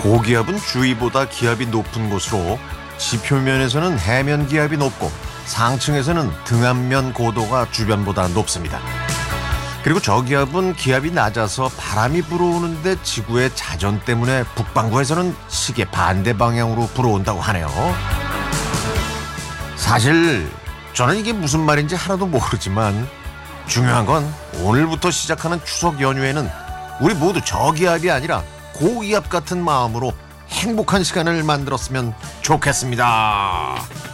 고기압은 주위보다 기압이 높은 곳으로 지표면에서는 해면 기압이 높고 상층에서는 등압면 고도가 주변보다 높습니다. 그리고 저기압은 기압이 낮아서 바람이 불어오는데 지구의 자전 때문에 북반구에서는 시계 반대 방향으로 불어온다고 하네요. 사실 저는 이게 무슨 말인지 하나도 모르지만 중요한 건 오늘부터 시작하는 추석 연휴에는 우리 모두 저기압이 아니라 고기압 같은 마음으로 행복한 시간을 만들었으면 좋겠습니다.